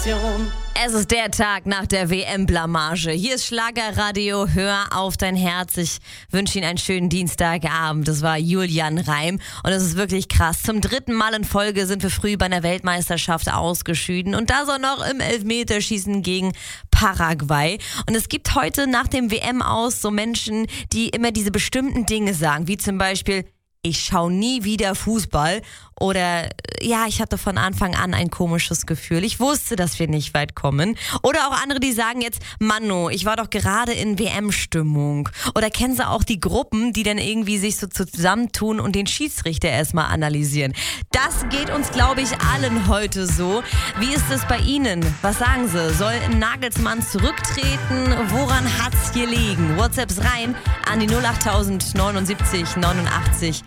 Sensation. Es ist der Tag nach der WM-Blamage. Hier ist Schlagerradio, hör auf dein Herz. Ich wünsche Ihnen einen schönen Dienstagabend. Das war Julian Reim und es ist wirklich krass. Zum 3. Mal in Folge sind wir früh bei einer Weltmeisterschaft ausgeschieden und das auch noch im Elfmeterschießen gegen Paraguay. Und es gibt heute nach dem WM-Aus so Menschen, die immer diese bestimmten Dinge sagen, wie zum Beispiel: Ich schaue nie wieder Fußball oder ja, ich hatte von Anfang an ein komisches Gefühl. Ich wusste, dass wir nicht weit kommen. Oder auch andere, die sagen jetzt: Mano, ich war doch gerade in WM-Stimmung. Oder kennen Sie auch die Gruppen, die dann irgendwie sich so zusammentun und den Schiedsrichter erstmal analysieren? Das geht uns, glaube ich, allen heute so. Wie ist es bei Ihnen? Was sagen Sie? Soll Nagelsmann zurücktreten? Woran hat's gelegen? WhatsApps rein an die 08000 79 89